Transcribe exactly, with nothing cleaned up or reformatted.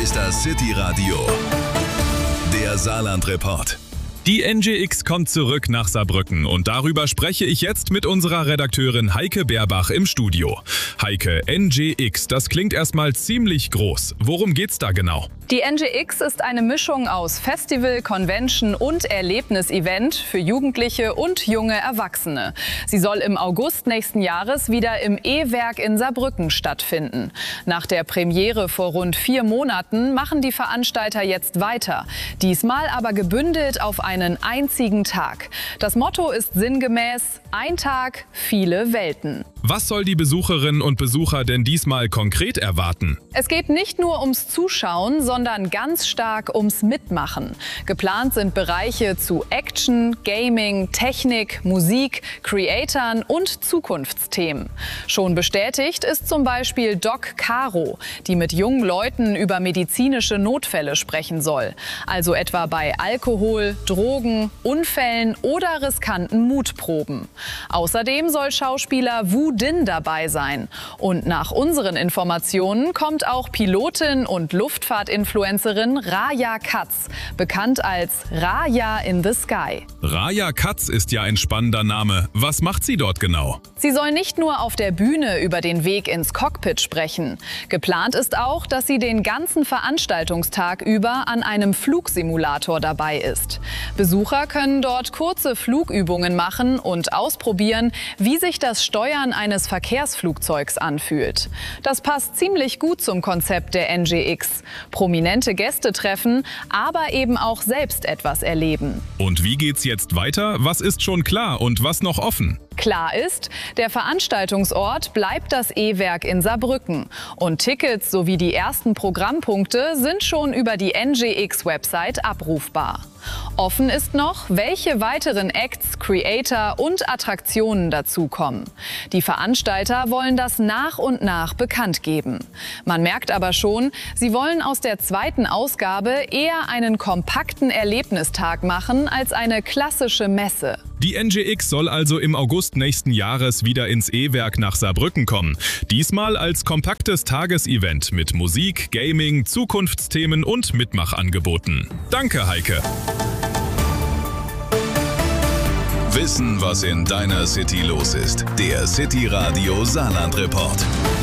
ist das City Radio, der Saarland-Report. Die N G X kommt zurück nach Saarbrücken und darüber spreche ich jetzt mit unserer Redakteurin Heike Beerbach im Studio. Heike, N G X, das klingt erstmal ziemlich groß. Worum geht's da genau? Die N G X ist eine Mischung aus Festival, Convention und Erlebnisevent für Jugendliche und junge Erwachsene. Sie soll im August nächsten Jahres wieder im E-Werk in Saarbrücken stattfinden. Nach der Premiere vor rund vier Monaten machen die Veranstalter jetzt weiter. Diesmal aber gebündelt auf einen einzigen Tag. Das Motto ist sinngemäß: ein Tag, viele Welten. Was soll die Besucherinnen und Besucher denn diesmal konkret erwarten? Es geht nicht nur ums Zuschauen, sondern ganz stark ums Mitmachen. Geplant sind Bereiche zu Action, Gaming, Technik, Musik, Creatoren und Zukunftsthemen. Schon bestätigt ist zum Beispiel Doc Caro, die mit jungen Leuten über medizinische Notfälle sprechen soll. Also etwa bei Alkohol, Drogen, Unfällen oder riskanten Mutproben. Außerdem soll Schauspieler Wu Din dabei sein. Und nach unseren Informationen kommt auch Pilotin und Luftfahrtinfluencerin Raya Katz, bekannt als Raya in the Sky. Raya Katz ist ja ein spannender Name. Was macht sie dort genau? Sie soll nicht nur auf der Bühne über den Weg ins Cockpit sprechen. Geplant ist auch, dass sie den ganzen Veranstaltungstag über an einem Flugsimulator dabei ist. Besucher können dort kurze Flugübungen machen und ausprobieren, wie sich das Steuern eines Verkehrsflugzeugs anfühlt. Das passt ziemlich gut zum Konzept der N G X. Prominente Gäste treffen, aber eben auch selbst etwas erleben. Und wie geht's jetzt weiter? Was ist schon klar und was noch offen? Klar ist, der Veranstaltungsort bleibt das E-Werk in Saarbrücken. Und Tickets sowie die ersten Programmpunkte sind schon über die N G X-Website abrufbar. Offen ist noch, welche weiteren Acts, Creator und Attraktionen dazukommen. Die Veranstalter wollen das nach und nach bekannt geben. Man merkt aber schon, sie wollen aus der zweiten Ausgabe eher einen kompakten Erlebnistag machen als eine klassische Messe. Die N G X soll also im August nächsten Jahres wieder ins E-Werk nach Saarbrücken kommen. Diesmal als kompaktes Tagesevent mit Musik, Gaming, Zukunftsthemen und Mitmachangeboten. Danke, Heike. Wissen, was in deiner City los ist. Der City Radio Saarland Report.